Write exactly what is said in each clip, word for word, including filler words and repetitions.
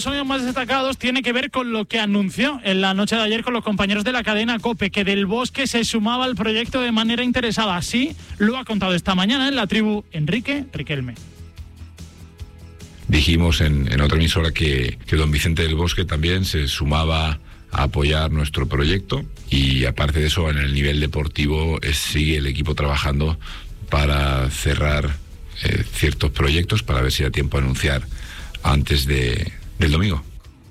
los sonidos más destacados tiene que ver con lo que anunció en la noche de ayer con los compañeros de la cadena COPE, que Del Bosque se sumaba al proyecto de manera interesada. Así lo ha contado esta mañana en La Tribu Enrique Riquelme. Dijimos en, en otra emisora que, que don Vicente del Bosque también se sumaba a apoyar nuestro proyecto, y aparte de eso, en el nivel deportivo es, sigue el equipo trabajando para cerrar eh, ciertos proyectos, para ver si da tiempo a anunciar antes de, del domingo.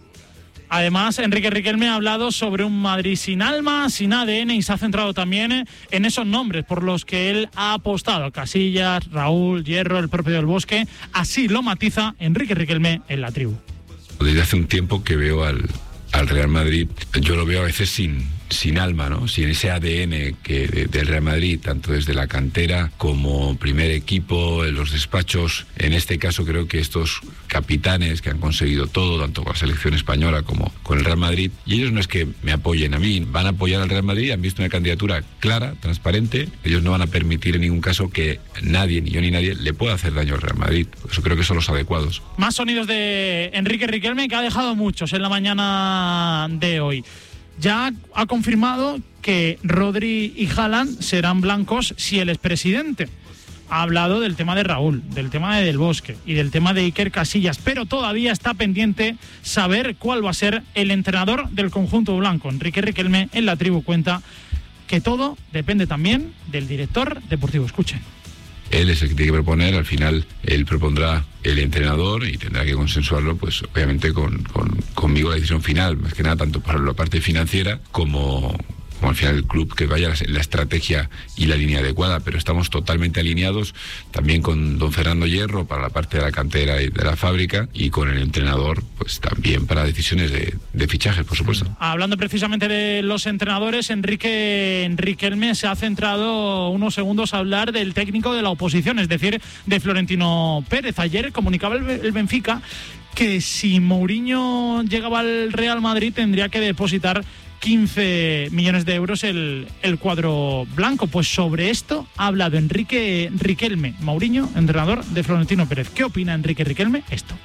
Además, Enrique Riquelme ha hablado sobre un Madrid sin alma, sin A D N, y se ha centrado también en esos nombres por los que él ha apostado: Casillas, Raúl, Hierro, el propio Del Bosque. Así lo matiza Enrique Riquelme en La Tribu. Desde hace un tiempo que veo al, al Real Madrid, yo lo veo a veces sin, sin alma, ¿no? Sin ese A D N que de, del Real Madrid, tanto desde la cantera como primer equipo, en los despachos. En este caso creo que estos capitanes que han conseguido todo, tanto con la selección española como con el Real Madrid, y ellos no es que me apoyen a mí, van a apoyar al Real Madrid, han visto una candidatura clara, transparente. Ellos no van a permitir en ningún caso que nadie, ni yo ni nadie, le pueda hacer daño al Real Madrid. Por eso creo que son los adecuados. Más sonidos de Enrique Riquelme, que ha dejado muchos en la mañana de hoy. Ya ha confirmado que Rodri y Haaland serán blancos si él es presidente. Ha hablado del tema de Raúl, del tema de Del Bosque y del tema de Iker Casillas, pero todavía está pendiente saber cuál va a ser el entrenador del conjunto blanco. Enrique Riquelme en La Tribu cuenta que todo depende también del director deportivo. Escuchen. Él es el que tiene que proponer, al final él propondrá el entrenador y tendrá que consensuarlo, pues obviamente con, con conmigo la decisión final, más que nada tanto para la parte financiera como, como al final el club que vaya la, la estrategia y la línea adecuada, pero estamos totalmente alineados también con don Fernando Hierro para la parte de la cantera y de la fábrica, y con el entrenador pues también para decisiones de, de fichajes, por supuesto. Hablando precisamente de los entrenadores, Enrique Riquelme se ha centrado unos segundos a hablar del técnico de la oposición, es decir, de Florentino Pérez. Ayer comunicaba el, el Benfica que si Mourinho llegaba al Real Madrid tendría que depositar quince millones de euros el, el cuadro blanco. Pues sobre esto ha hablado Enrique Riquelme, Mourinho, entrenador de Florentino Pérez. ¿Qué opina Enrique Riquelme? Esto.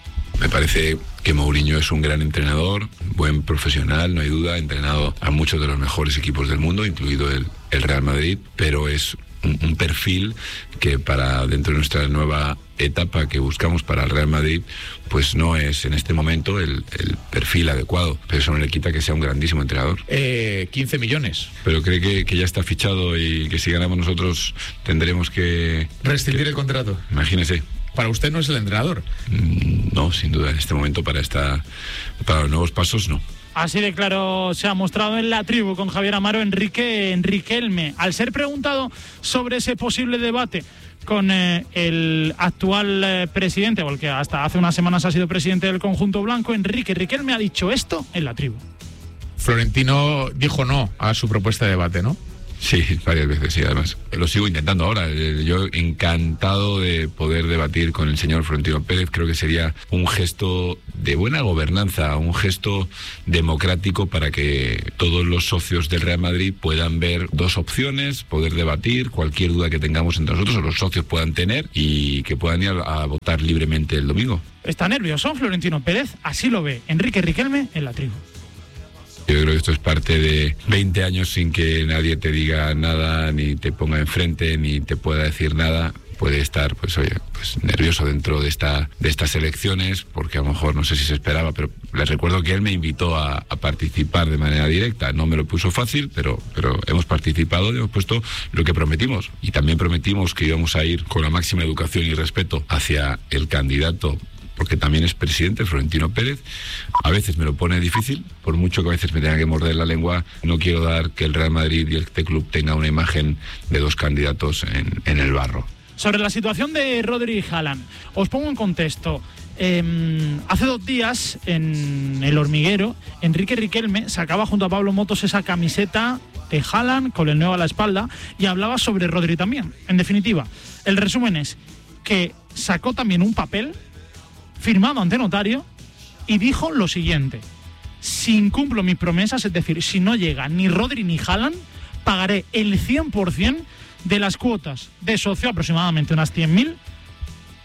Me parece que Mourinho es un gran entrenador, buen profesional, no hay duda, ha entrenado a muchos de los mejores equipos del mundo, incluido el, el Real Madrid, pero es un, un perfil que para dentro de nuestra nueva etapa que buscamos para el Real Madrid, pues no es en este momento el, el perfil adecuado, pero eso no le quita que sea un grandísimo entrenador. Eh, quince millones. Pero cree que, que ya está fichado y que si ganamos nosotros tendremos que... Rescindir que, el contrato. Imagínese. Para usted no es el entrenador. No, sin duda, en este momento para esta, para los nuevos pasos no. Así de claro se ha mostrado en La Tribu con Javier Amaro Enrique Riquelme. Al ser preguntado sobre ese posible debate con eh, el actual eh, presidente, o el que hasta hace unas semanas ha sido presidente del conjunto blanco, Enrique Riquelme ha dicho esto en La Tribu. Florentino dijo no a su propuesta de debate, ¿no? Sí, varias veces, sí, además. Lo sigo intentando ahora. Yo encantado de poder debatir con el señor Florentino Pérez. Creo que sería un gesto de buena gobernanza, un gesto democrático para que todos los socios del Real Madrid puedan ver dos opciones, poder debatir cualquier duda que tengamos entre nosotros o los socios puedan tener y que puedan ir a, a votar libremente el domingo. ¿Está nervioso Florentino Pérez? Así lo ve Enrique Riquelme en La Tribu. Yo creo que esto es parte de veinte años sin que nadie te diga nada, ni te ponga enfrente, ni te pueda decir nada. Puede estar, pues oye, pues nervioso dentro de esta de estas elecciones, porque a lo mejor no sé si se esperaba, pero les recuerdo que él me invitó a, a participar de manera directa. No me lo puso fácil, pero, pero hemos participado y hemos puesto lo que prometimos. Y también prometimos que íbamos a ir con la máxima educación y respeto hacia el candidato, porque también es presidente, Florentino Pérez. A veces me lo pone difícil, por mucho que a veces me tenga que morder la lengua. No quiero dar que el Real Madrid y este club tenga una imagen de dos candidatos en, en el barro. Sobre la situación de Rodri y Haaland, os pongo en contexto. Eh, hace dos días, en El Hormiguero, Enrique Riquelme sacaba junto a Pablo Motos esa camiseta de Haaland con el nuevo a la espalda y hablaba sobre Rodri también. En definitiva, el resumen es que sacó también un papel firmado ante notario y dijo lo siguiente: si incumplo mis promesas, es decir, si no llega ni Rodri ni Haaland, pagaré el cien por ciento de las cuotas de socio, aproximadamente unas cien mil,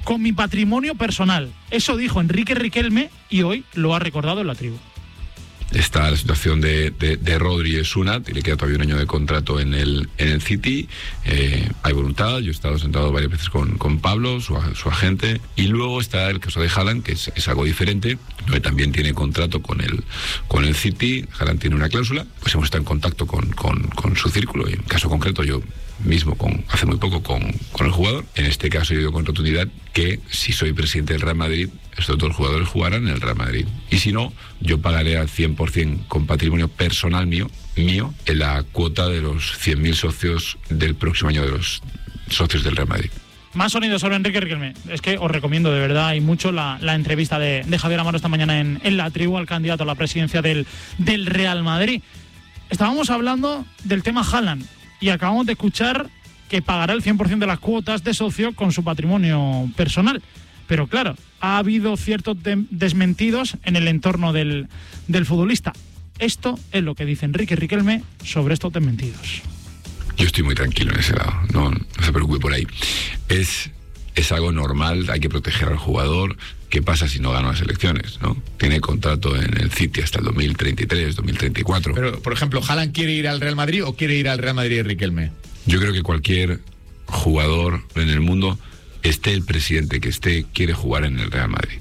con mi patrimonio personal. Eso dijo Enrique Riquelme y hoy lo ha recordado en la tribu. Está la situación de, de, de Rodri Sunat, y le queda todavía un año de contrato en el, en el City. Eh, hay voluntad, yo he estado sentado varias veces con, con Pablo, su, su agente, y luego está el caso de Haaland, que es, es algo diferente, que también tiene contrato con el, con el City. Haaland tiene una cláusula, pues hemos estado en contacto con, con, con su círculo, y en caso concreto yo mismo con, hace muy poco con, con el jugador. En este caso yo digo con rotundidad que si soy presidente del Real Madrid, estos dos jugadores jugarán en el Real Madrid, y si no, yo pagaré al cien por ciento con patrimonio personal mío, mío en la cuota de los cien mil socios del próximo año de los socios del Real Madrid. Más sonido sobre Enrique Riquelme. Es que os recomiendo de verdad y mucho la, la entrevista de, de Javier Amaro esta mañana en, en la tribu al candidato a la presidencia del, del Real Madrid. Estábamos hablando del tema Haaland y acabamos de escuchar que pagará el cien por ciento de las cuotas de socio con su patrimonio personal. Pero claro, ha habido ciertos de- desmentidos en el entorno del, del futbolista. Esto es lo que dice Enrique Riquelme sobre estos desmentidos. Yo estoy muy tranquilo en ese lado, no, no se preocupe por ahí. Es, es algo normal, hay que proteger al jugador. ¿Qué pasa si no gana las elecciones, no? Tiene contrato en el City hasta el dos mil treinta y tres, dos mil treinta y cuatro. Pero, por ejemplo, ¿Haaland quiere ir al Real Madrid o quiere ir al Real Madrid de Riquelme? Yo creo que cualquier jugador en el mundo, esté el presidente que esté, quiere jugar en el Real Madrid.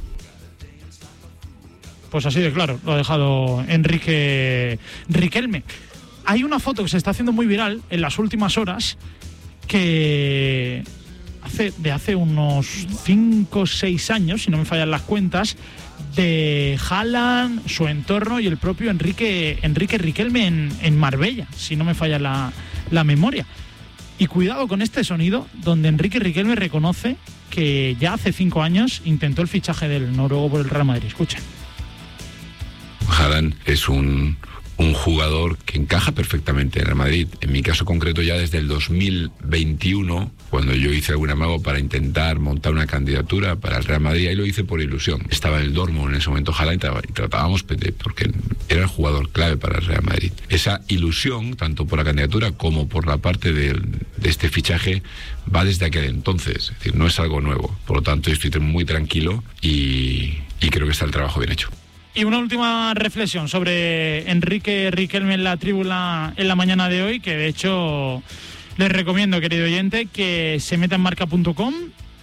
Pues así de claro, lo ha dejado Enrique Riquelme. Hay una foto que se está haciendo muy viral en las últimas horas que hace, de hace unos cinco o seis años, si no me fallan las cuentas, de Haaland, su entorno y el propio Enrique, Enrique Riquelme en, en Marbella, si no me falla la, la memoria. Y cuidado con este sonido donde Enrique Riquelme reconoce que ya hace cinco años intentó el fichaje del noruego por el Real Madrid. Escuchen. Haaland es un, un jugador que encaja perfectamente en el Madrid. En mi caso concreto, ya desde el dos mil veintiuno, cuando yo hice algún amago para intentar montar una candidatura para el Real Madrid, ahí lo hice por ilusión. Estaba en el Dortmund en ese momento Haaland y tratábamos porque era el jugador clave para el Real Madrid. Esa ilusión, tanto por la candidatura como por la parte de, de este fichaje, va desde aquel entonces. Es decir, no es algo nuevo. Por lo tanto, yo estoy muy tranquilo y, y creo que está el trabajo bien hecho. Y una última reflexión sobre Enrique Riquelme en la tribuna en la mañana de hoy, que de hecho les recomiendo, querido oyente, que se meta en marca punto com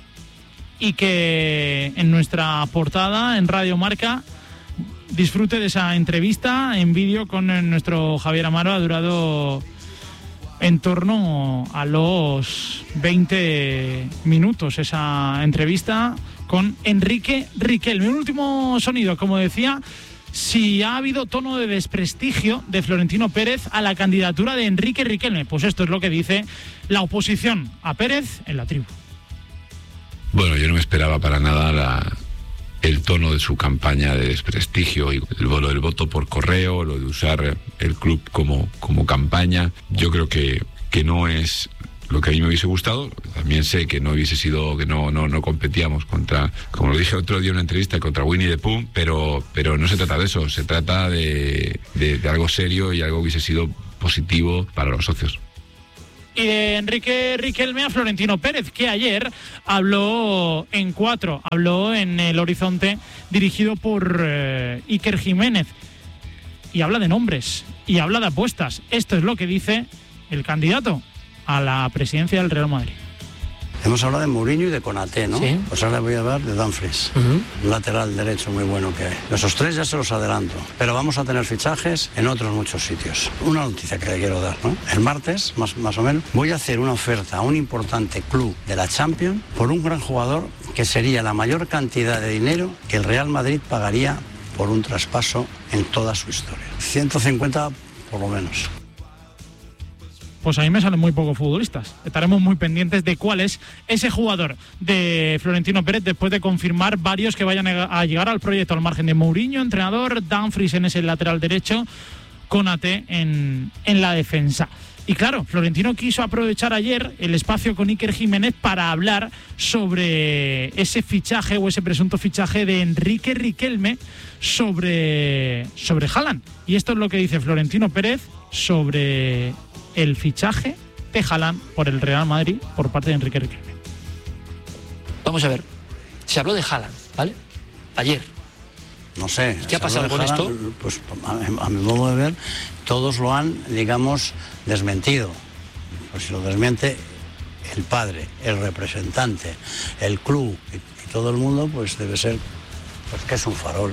y que en nuestra portada, en Radio Marca, disfrute de esa entrevista en vídeo con nuestro Javier Amaro. Ha durado en torno a los veinte minutos esa entrevista con Enrique Riquelme. Un último sonido, como decía, si ha habido tono de desprestigio de Florentino Pérez a la candidatura de Enrique Riquelme. Pues esto es lo que dice la oposición a Pérez en la tribu. Bueno, yo no me esperaba para nada la, el tono de su campaña de desprestigio, y lo del voto por correo, lo de usar el club como, como campaña. Yo creo que, que no es lo que a mí me hubiese gustado. También sé que no hubiese sido, que no, no, no competíamos contra, como lo dije otro día en una entrevista, contra Winnie the Pooh, pero, pero no se trata de eso, se trata de, de, de algo serio y algo que hubiese sido positivo para los socios. Y de Enrique Riquelme a Florentino Pérez, que ayer habló en cuatro, habló en El Horizonte, dirigido por eh, Iker Jiménez, y habla de nombres, y habla de apuestas. Esto es lo que dice el candidato a la presidencia del Real Madrid. Hemos hablado de Mourinho y de Konaté, ¿no? Sí. Pues ahora voy a hablar de Dumfries, Uh-huh. un lateral derecho muy bueno que hay. Esos tres ya se los adelanto, pero vamos a tener fichajes en otros muchos sitios. Una noticia que le quiero dar, ¿no? El martes, más, más o menos, voy a hacer una oferta a un importante club de la Champions por un gran jugador que sería la mayor cantidad de dinero que el Real Madrid pagaría por un traspaso en toda su historia. ciento cincuenta por lo menos. Pues a mí me salen muy pocos futbolistas. Estaremos muy pendientes de cuál es ese jugador de Florentino Pérez después de confirmar varios que vayan a llegar al proyecto, al margen de Mourinho, entrenador, Dumfries en ese lateral derecho, Konaté en, en la defensa. Y claro, Florentino quiso aprovechar ayer el espacio con Iker Jiménez para hablar sobre ese fichaje o ese presunto fichaje de Enrique Riquelme sobre, sobre Haaland. Y esto es lo que dice Florentino Pérez sobre el fichaje de Haaland por el Real Madrid por parte de Enrique Riquelme. Vamos a ver, Se habló de Haaland, ¿vale? Ayer. No sé. ¿Qué ha pasado con esto? Pues a, a mi modo de ver, todos lo han, digamos, desmentido. Pues si lo desmiente el padre, el representante, el club y, y todo el mundo, pues debe ser pues que es un farol.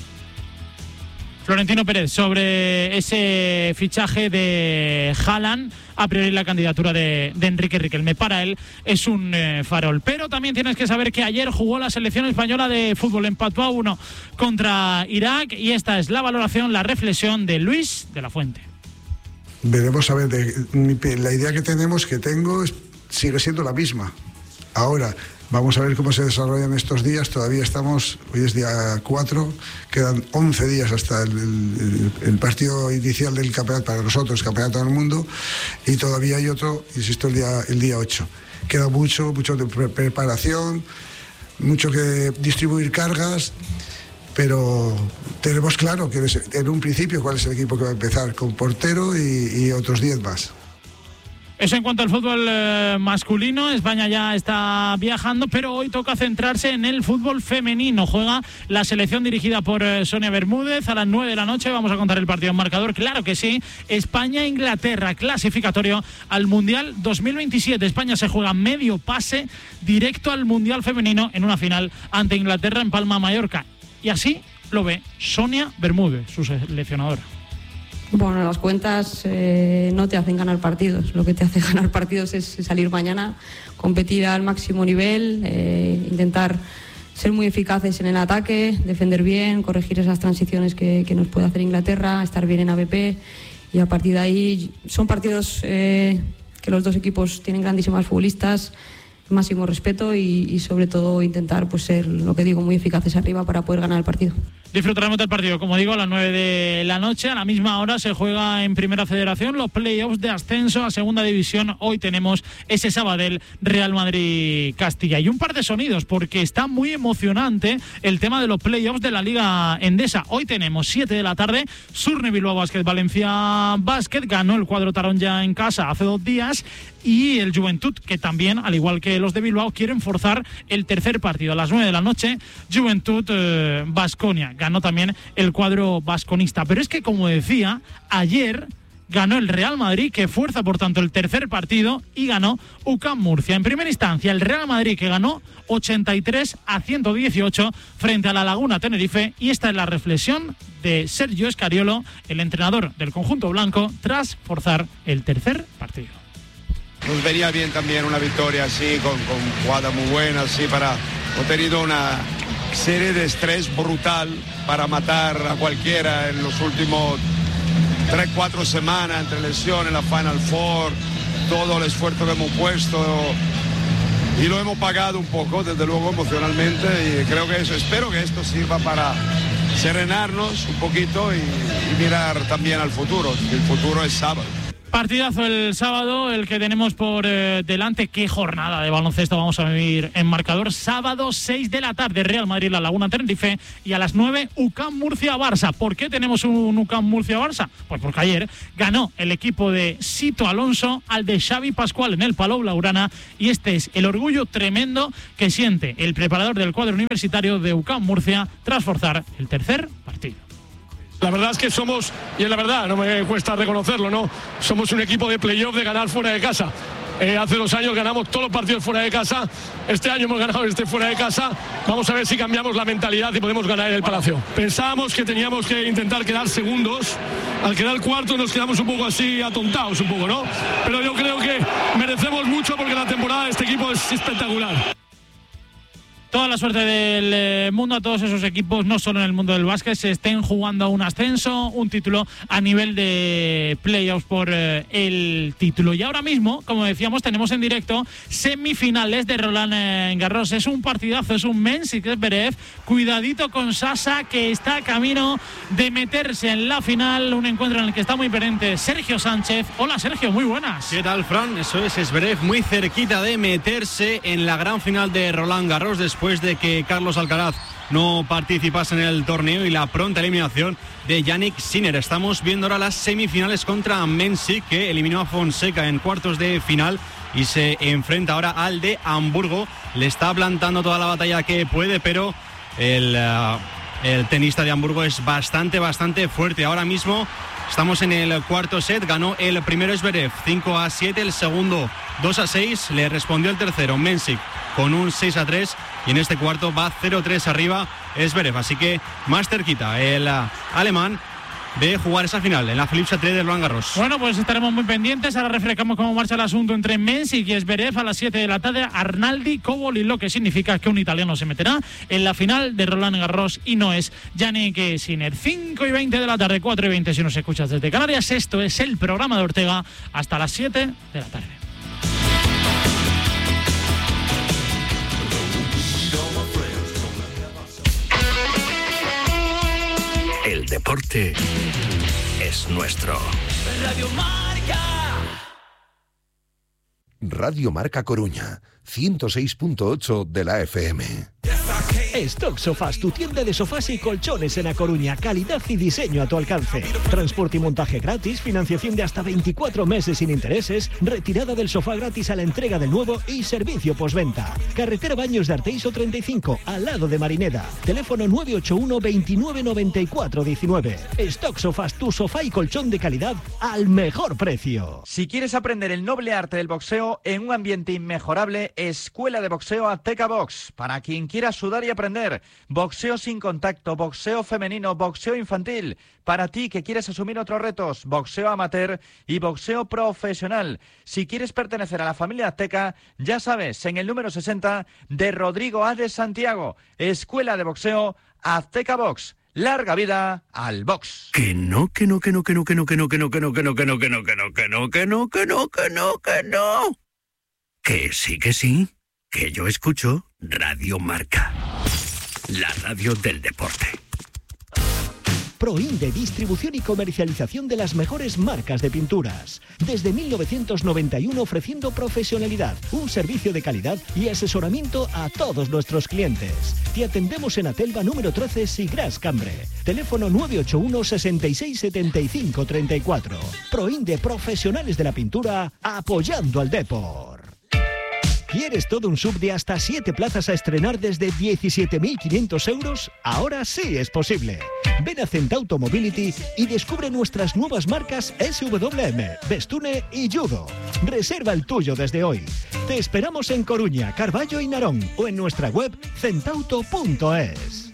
Florentino Pérez, sobre ese fichaje de Haaland, a priori la candidatura de, de Enrique Riquelme. Para él es un eh, farol. Pero también tienes que saber que ayer jugó la selección española de fútbol, empató a uno contra Irak, y esta es la valoración, la reflexión de Luis de la Fuente. Veremos a ver, de, la idea que tenemos, que tengo, es, sigue siendo la misma. Ahora, vamos a ver cómo se desarrollan estos días. Todavía estamos, hoy es día cuatro, quedan once días hasta el, el, el partido inicial del campeonato, para nosotros, el campeonato del mundo, y todavía hay otro, insisto, el día, el día ocho. Queda mucho, mucho de pre preparación, mucho que distribuir cargas, pero tenemos claro que en un principio cuál es el equipo que va a empezar, con portero y, y otros diez más. Eso en cuanto al fútbol eh, masculino. España ya está viajando, pero hoy toca centrarse en el fútbol femenino. Juega la selección dirigida por eh, Sonia Bermúdez a las nueve de la noche. Vamos a contar el partido en marcador, claro que sí. España-Inglaterra, clasificatorio al Mundial dos mil veintisiete. España se juega medio pase directo al Mundial femenino en una final ante Inglaterra en Palma, Mallorca. Y así lo ve Sonia Bermúdez, su seleccionadora. Bueno, las cuentas eh, no te hacen ganar partidos. Lo que te hace ganar partidos es salir mañana, competir al máximo nivel, eh, intentar ser muy eficaces en el ataque, defender bien, corregir esas transiciones que, que nos puede hacer Inglaterra, estar bien en A V P, y a partir de ahí son partidos eh, que los dos equipos tienen grandísimas futbolistas, máximo respeto y, y sobre todo intentar pues ser, lo que digo, muy eficaces arriba para poder ganar el partido. Disfrutaremos del partido, como digo, a las nueve de la noche. A la misma hora se juega en Primera Federación los playoffs de ascenso a Segunda División. Hoy tenemos ese Sabadell Real Madrid Castilla. Y un par de sonidos, porque está muy emocionante el tema de los playoffs de la Liga Endesa. Hoy tenemos siete de la tarde, Surne Bilbao Basket Valencia Basket. Ganó el cuadro Tarón ya en casa hace dos días. Y el Juventud, que también, al igual que los de Bilbao, quieren forzar el tercer partido. A las nueve de la noche, Juventud eh, Baskonia. Ganó también el cuadro vasconista. Pero es que, como decía, ayer ganó el Real Madrid, que fuerza por tanto el tercer partido, y ganó U C A M Murcia. En primera instancia, el Real Madrid, que ganó ochenta y tres a ciento dieciocho frente a la Laguna Tenerife. Y esta es la reflexión de Sergio Escariolo, el entrenador del conjunto blanco, tras forzar el tercer partido. Nos venía bien también una victoria así, con, con jugada muy buena, así para... Hemos tenido una serie de estrés brutal para matar a cualquiera en los últimos tres, cuatro semanas, entre lesiones, la Final Four, todo el esfuerzo que hemos puesto, y lo hemos pagado un poco, desde luego, emocionalmente, y creo que eso, espero que esto sirva para serenarnos un poquito y, y mirar también al futuro. El futuro es sábado. Partidazo el sábado, el que tenemos por eh, delante. Qué jornada de baloncesto vamos a vivir en marcador. Sábado, seis de la tarde, Real Madrid, la Laguna Tenerife, y a las nueve, U C A M Murcia-Barça. ¿Por qué tenemos un U C A M Murcia-Barça? Pues porque ayer ganó el equipo de Sito Alonso al de Xavi Pascual en el Palau Blaugrana, y este es el orgullo tremendo que siente el preparador del cuadro universitario de U C A M Murcia tras forzar el tercer partido. La verdad es que somos, y es la verdad, no me cuesta reconocerlo, ¿no? Somos un equipo de playoff de ganar fuera de casa. Eh, hace dos años ganamos todos los partidos fuera de casa. Este año hemos ganado este fuera de casa. Vamos a ver si cambiamos la mentalidad y podemos ganar en el Palacio. Pensábamos que teníamos que intentar quedar segundos. Al quedar cuarto nos quedamos un poco así atontados, un poco, ¿no? Pero yo creo que merecemos mucho porque la temporada de este equipo es espectacular. Toda la suerte del mundo a todos esos equipos, no solo en el mundo del básquet, se estén jugando a un ascenso, un título a nivel de playoffs por eh, el título. Y ahora mismo, como decíamos, tenemos en directo semifinales de Roland Garros. Es un partidazo, es un Mensik Zverev. Cuidadito con Sasa, que está a camino de meterse en la final. Un encuentro en el que está muy pendiente Sergio Sánchez. Hola Sergio, muy buenas. ¿Qué tal, Fran? Eso es, Zverev muy cerquita de meterse en la gran final de Roland Garros, después de que Carlos Alcaraz no participase en el torneo y la pronta eliminación de Jannik Sinner. Estamos viendo ahora las semifinales contra Mensik, que eliminó a Fonseca en cuartos de final y se enfrenta ahora al de Hamburgo. Le está plantando toda la batalla que puede, pero el, uh, el tenista de Hamburgo es bastante, bastante fuerte. Ahora mismo estamos en el cuarto set, ganó el primero Zverev cinco a siete, el segundo dos a seis, le respondió el tercero Mensik con un seis a tres y en este cuarto va cero tres arriba Zverev, así que más cerquita el uh, alemán de jugar esa final en la Philips A tres de Roland Garros. Bueno, pues estaremos muy pendientes. Ahora refrescamos cómo marcha el asunto entre Mensik y Zverev a las siete de la tarde. Arnaldi Koboli, lo que significa que un italiano se meterá en la final de Roland Garros y no es Jannik Sinner. cinco y veinte de la tarde, cuatro y veinte si nos escuchas desde Canarias. Esto es el programa de Ortega hasta las siete de la tarde. El deporte es nuestro. Radio Marca. Radio Marca Coruña, ciento seis punto ocho de la F M. Stock Sofás, tu tienda de sofás y colchones en A Coruña. Calidad y diseño a tu alcance. Transporte y montaje gratis, financiación de hasta veinticuatro meses sin intereses, retirada del sofá gratis a la entrega del nuevo y servicio postventa. Carretera Baños de Arteiso treinta y cinco, al lado de Marineda. Teléfono nueve ocho uno, veintinueve noventa y cuatro diecinueve. Stock Sofás, tu sofá y colchón de calidad al mejor precio. Si quieres aprender el noble arte del boxeo en un ambiente inmejorable, Escuela de Boxeo Azteca Box. Para quien quiera sudar y aprender. Boxeo sin contacto, boxeo femenino, boxeo infantil. Para ti que quieres asumir otros retos, boxeo amateur y boxeo profesional. Si quieres pertenecer a la familia Azteca, ya sabes, en el número sesenta de Rodrigo A. de Santiago. Escuela de Boxeo Azteca Box. Larga vida al box. Que no, que no, que no, que no, que no, que no, que no, que no, que no, que no, que no, que no, que no, que no, que no, que no, que no. Que sí, que sí, que yo escucho Radio Marca, la radio del deporte. Proinde, distribución y comercialización de las mejores marcas de pinturas. Desde mil novecientos noventa y uno ofreciendo profesionalidad, un servicio de calidad y asesoramiento a todos nuestros clientes. Te atendemos en Atelva número trece, Sigras Cambre. Teléfono nueve ocho uno, sesenta y seis, setenta y cinco, treinta y cuatro. Proinde, profesionales de la pintura, apoyando al deporte. ¿Quieres todo un sub de hasta siete plazas a estrenar desde diecisiete mil quinientos euros? Ahora sí es posible. Ven a Centauto Mobility y descubre nuestras nuevas marcas S W M, Bestune y Judo. Reserva el tuyo desde hoy. Te esperamos en Coruña, Carballo y Narón o en nuestra web centauto punto es.